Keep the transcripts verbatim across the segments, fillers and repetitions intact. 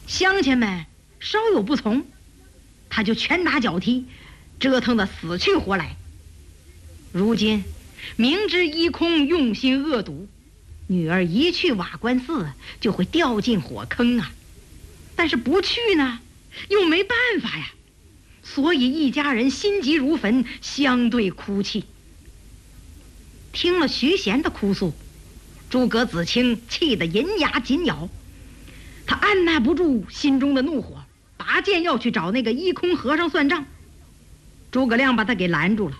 乡亲们稍有不从，他就拳打脚踢，折腾得死去活来。如今明知一空用心恶毒，女儿一去瓦官寺就会掉进火坑啊，但是不去呢又没办法呀，所以一家人心急如焚，相对哭泣。听了徐贤的哭诉，诸葛子清气得银牙紧咬，他按捺不住心中的怒火，拔剑要去找那个一空和尚算账。诸葛亮把他给拦住了。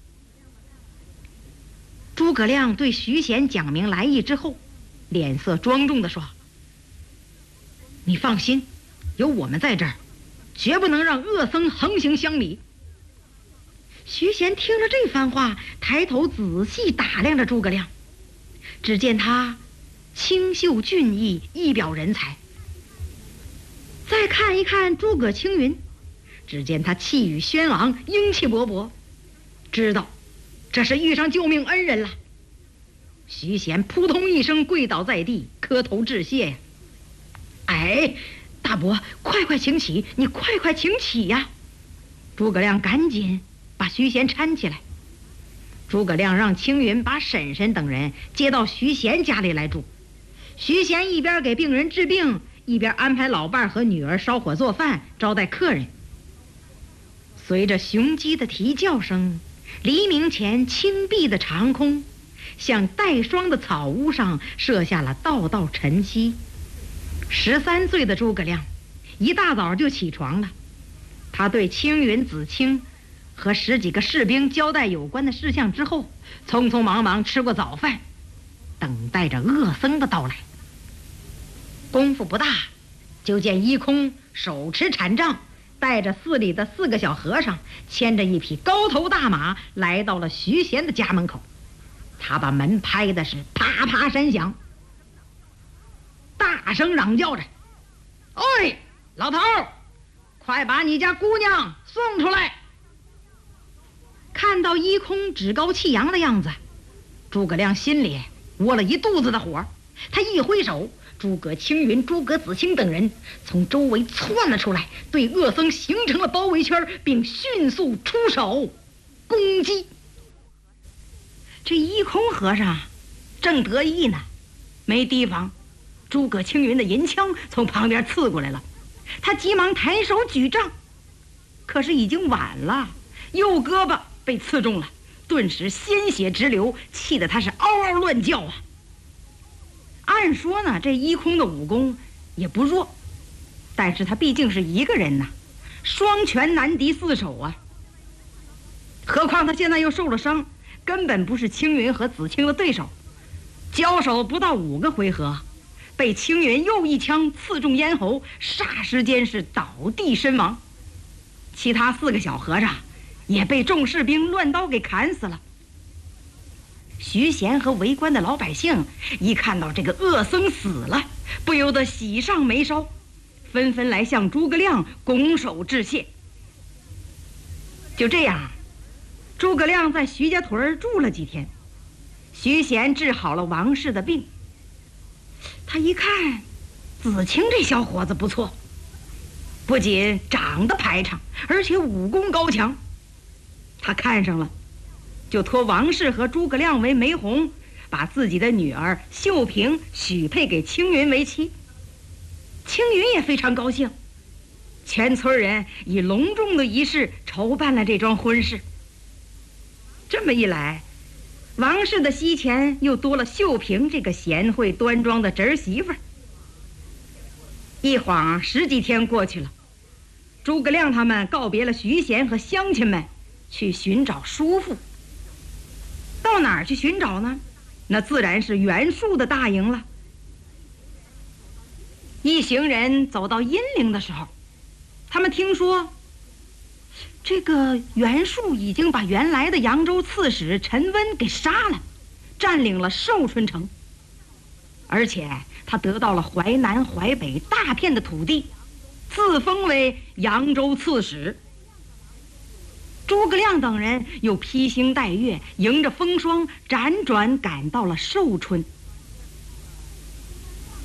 诸葛亮对徐贤讲明来意之后，脸色庄重地说：你放心，有我们在这儿，绝不能让恶僧横行乡里。徐贤听了这番话，抬头仔细打量着诸葛亮，只见他清秀俊逸，一表人才。再看一看诸葛青云，只见他气宇轩昂，英气勃勃，知道这是遇上救命恩人了。徐贤扑通一声跪倒在地，磕头致谢呀。哎，大伯，快快请起，你快快请起呀！诸葛亮赶紧把徐贤搀起来。诸葛亮让青云把婶婶等人接到徐贤家里来住。徐贤一边给病人治病，一边安排老伴儿和女儿烧火做饭，招待客人。随着雄鸡的啼叫声，黎明前青碧的长空像带霜的草屋上射下了道道晨曦。十三岁的诸葛亮一大早就起床了，他对青云、子清和十几个士兵交代有关的事项之后，匆匆忙忙吃过早饭，等待着恶僧的到来。功夫不大，就见一空手持禅杖，带着寺里的四个小和尚，牵着一匹高头大马来到了徐贤的家门口。他把门拍的是啪啪山响，大声嚷叫着：哎，老头，快把你家姑娘送出来！看到一空趾高气扬的样子，诸葛亮心里窝了一肚子的火。他一挥手，诸葛青云、诸葛子清等人从周围窜了出来，对恶僧形成了包围圈，并迅速出手攻击。这一空和尚正得意呢，没提防诸葛青云的银枪从旁边刺过来了，他急忙抬手举杖，可是已经晚了，右胳膊被刺中了，顿时鲜血直流，气得他是嗷嗷乱叫啊。按说呢，这一空的武功也不弱，但是他毕竟是一个人呐，双拳难敌四手啊。何况他现在又受了伤，根本不是青云和子清的对手。交手不到五个回合，被青云又一枪刺中咽喉，霎时间是倒地身亡。其他四个小和尚也被众士兵乱刀给砍死了。徐贤和围观的老百姓一看到这个恶僧死了，不由得喜上眉梢，纷纷来向诸葛亮拱手致谢。就这样，诸葛亮在徐家屯住了几天。徐贤治好了王氏的病，他一看子清这小伙子不错，不仅长得排场，而且武功高强，他看上了，就托王氏和诸葛亮为媒红，把自己的女儿秀萍许配给青云为妻。青云也非常高兴，全村人以隆重的仪式筹办了这桩婚事。这么一来，王氏的膝前又多了秀萍这个贤惠端庄的侄儿媳妇儿。一晃十几天过去了，诸葛亮他们告别了徐贤和乡亲们，去寻找叔父。到哪儿去寻找呢？那自然是袁术的大营了。一行人走到阴陵的时候，他们听说这个袁术已经把原来的扬州刺史陈温给杀了，占领了寿春城，而且他得到了淮南、淮北大片的土地，自封为扬州刺史。诸葛亮等人又披星戴月，迎着风霜辗转赶到了寿春。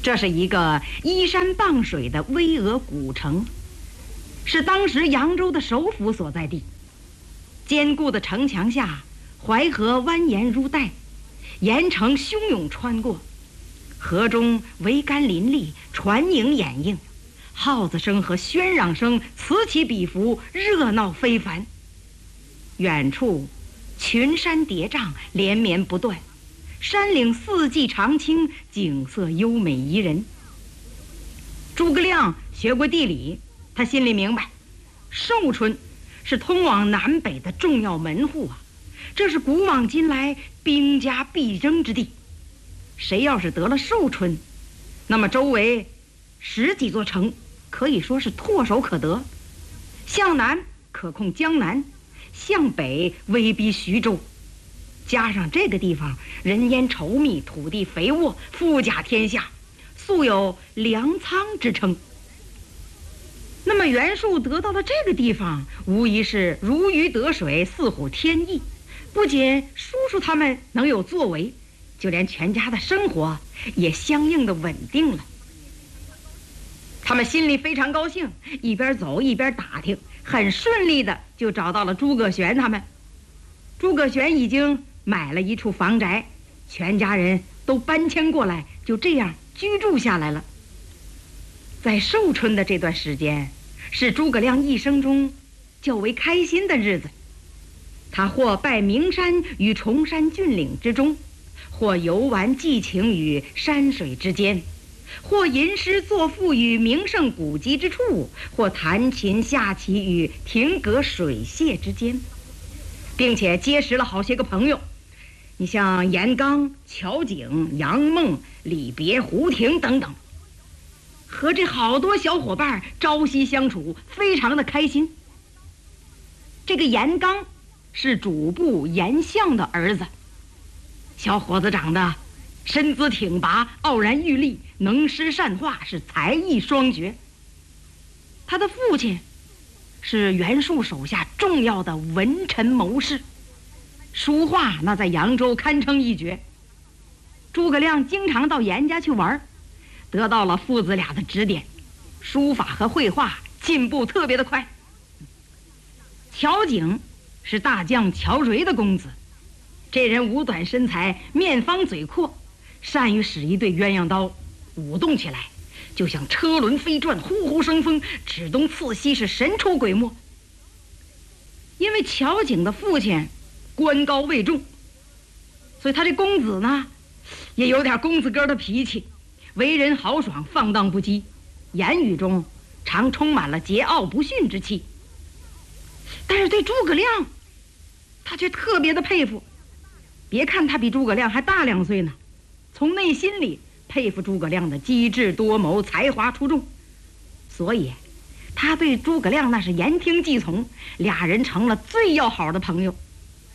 这是一个依山傍水的巍峨古城，是当时扬州的首府所在地。坚固的城墙下，淮河蜿蜒如带，沿城汹涌穿过，河中桅杆林立，船影掩映，号子声和喧嚷声此起彼伏，热闹非凡。远处群山叠嶂，连绵不断，山岭四季常青，景色优美宜人。诸葛亮学过地理，他心里明白，寿春是通往南北的重要门户啊，这是古往今来兵家必争之地。谁要是得了寿春，那么周围十几座城可以说是唾手可得，向南可控江南，向北威逼徐州。加上这个地方人烟稠密，土地肥沃，富甲天下，素有粮仓之称。那么袁术得到了这个地方，无疑是如鱼得水，似虎添翼。不仅叔叔他们能有作为，就连全家的生活也相应的稳定了。他们心里非常高兴，一边走一边打听，很顺利的就找到了诸葛玄他们。诸葛玄已经买了一处房宅，全家人都搬迁过来，就这样居住下来了。在寿春的这段时间，是诸葛亮一生中较为开心的日子。他或拜名山于崇山峻岭之中，或游玩寄情于山水之间，或吟诗作赋于名胜古迹之处，或弹琴下棋于亭阁水榭之间，并且结识了好些个朋友。你像严刚、乔景、杨梦、李别、胡婷等等，和这好多小伙伴朝夕相处，非常的开心。这个严刚是主簿严相的儿子，小伙子长得身姿挺拔，傲然玉立，能诗善画，是才艺双绝。他的父亲是袁术手下重要的文臣谋士，书画那在扬州堪称一绝。诸葛亮经常到严家去玩，得到了父子俩的指点，书法和绘画进步特别的快。乔景是大将乔瑞的公子，这人五短身材，面方嘴阔，善于使一对鸳鸯刀，舞动起来就像车轮飞转，呼呼生风，指东刺西，是神出鬼没。因为乔景的父亲官高位重，所以他这公子呢也有点公子哥的脾气，为人豪爽，放荡不羁，言语中常充满了桀骜不驯之气。但是对诸葛亮他却特别的佩服，别看他比诸葛亮还大两岁呢，从内心里佩服诸葛亮的机智多谋，才华出众，所以他对诸葛亮那是言听计从，俩人成了最要好的朋友。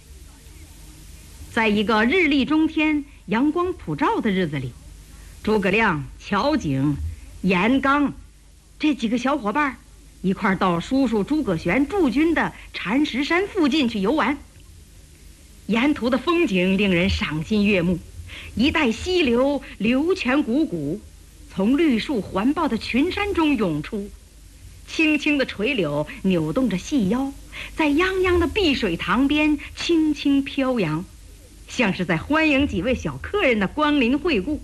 在一个日丽中天、阳光普照的日子里，诸葛亮、乔景、严刚这几个小伙伴一块到叔叔诸葛玄驻军的禅石山附近去游玩。沿途的风景令人赏心悦目，一带溪流流泉汩汩，从绿树环抱的群山中涌出，轻轻的垂柳扭动着细腰，在泱泱的碧水塘边轻轻飘扬，像是在欢迎几位小客人的光临惠顾。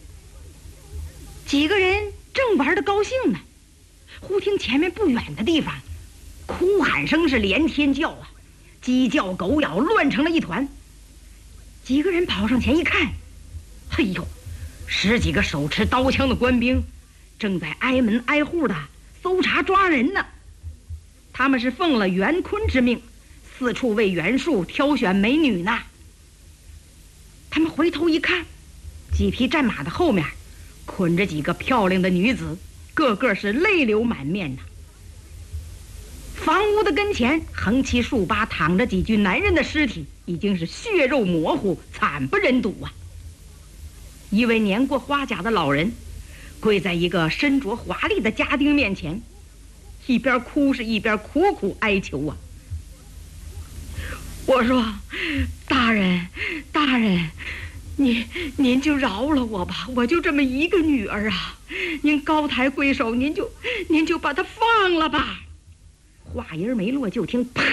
几个人正玩得高兴呢，忽听前面不远的地方哭喊声是连天叫啊，鸡叫狗咬，乱成了一团。几个人跑上前一看，哎呦，十几个手持刀枪的官兵正在挨门挨户的搜查抓人呢。他们是奉了袁坤之命，四处为袁术挑选美女呢。他们回头一看，几匹战马的后面捆着几个漂亮的女子，个个是泪流满面呐。房屋的跟前横七竖八躺着几具男人的尸体，已经是血肉模糊，惨不忍睹啊。一位年过花甲的老人跪在一个身着华丽的家丁面前，一边哭是一边苦苦哀求啊。我说，大人大人， 您您就饶了我吧，我就这么一个女儿啊，您高抬贵手，您就您就把她放了吧。话音没落，就听啪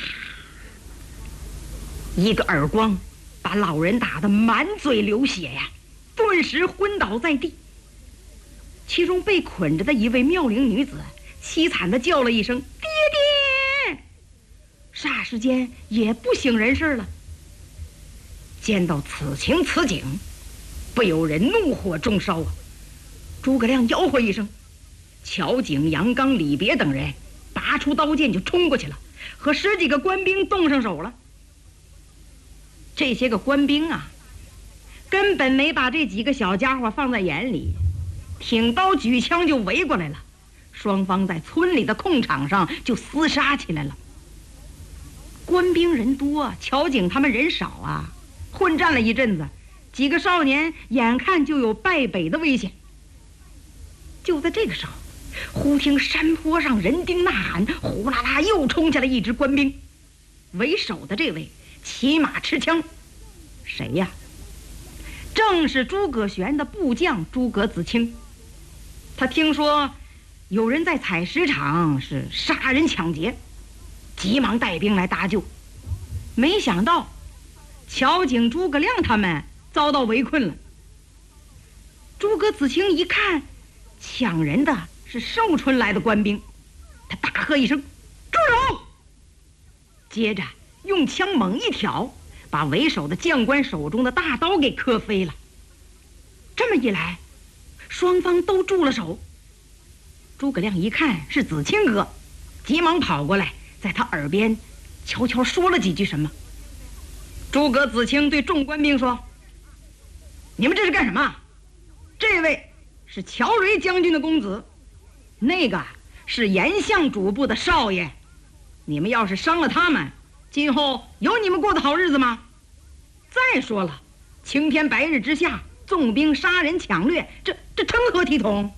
一个耳光，把老人打得满嘴流血呀，顿时昏倒在地。其中被捆着的一位妙龄女子凄惨地叫了一声爹爹，霎时间也不省人事了。见到此情此景，不由人怒火中烧啊！诸葛亮吆喝一声，乔景、杨刚、李别等人拔出刀剑就冲过去了，和十几个官兵动上手了。这些个官兵啊，根本没把这几个小家伙放在眼里，挺刀举枪就围过来了。双方在村里的空场上就厮杀起来了。官兵人多，乔景他们人少啊，混战了一阵子，几个少年眼看就有败北的危险。就在这个时候，忽听山坡上人丁呐喊，呼啦啦又冲下来一支官兵。为首的这位骑马持枪，谁呀？正是诸葛玄的部将诸葛子清。他听说有人在采石场是杀人抢劫，急忙带兵来搭救。没想到乔景、诸葛亮他们遭到围困了。诸葛子清一看抢人的是寿春来的官兵，他大喝一声住手，接着用枪猛一挑，把为首的将官手中的大刀给磕飞了。这么一来，双方都住了手。诸葛亮一看是子清哥，急忙跑过来，在他耳边悄悄说了几句什么。诸葛子清对众官兵说：你们这是干什么？这位是乔瑞将军的公子，那个是严相主簿的少爷，你们要是伤了他们，今后有你们过的好日子吗？再说了，晴天白日之下纵兵杀人抢掠，这这成何体统？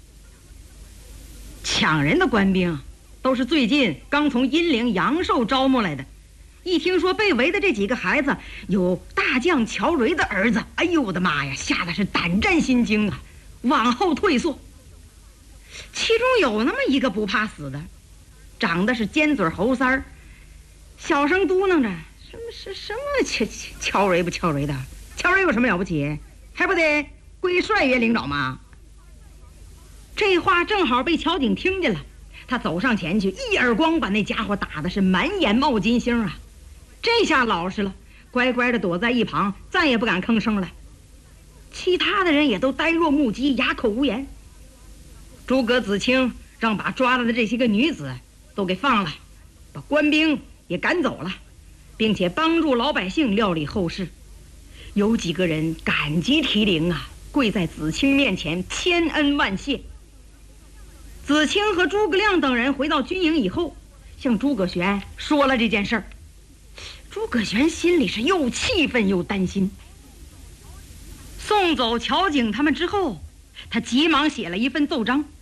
抢人的官兵都是最近刚从阴陵阳寿招募来的，一听说被围的这几个孩子有大将乔瑞的儿子，哎呦我的妈呀，吓得是胆战心惊啊，往后退缩。其中有那么一个不怕死的，长得是尖嘴猴腮儿，小声嘟囔着什么是什么乔乔瑞不乔瑞的，乔瑞有什么了不起，还不得归帅爷领导吗？这话正好被乔景听见了，他走上前去，一耳光把那家伙打的是满眼冒金星啊！这下老实了，乖乖的躲在一旁，再也不敢吭声了。其他的人也都呆若木鸡，哑口无言。诸葛子清让把抓了的这些个女子都给放了，把官兵也赶走了，并且帮助老百姓料理后事。有几个人感激涕零啊，跪在子清面前千恩万谢。子清和诸葛亮等人回到军营以后，向诸葛玄说了这件事儿。诸葛玄心里是又气愤又担心。送走乔景他们之后，他急忙写了一份奏章，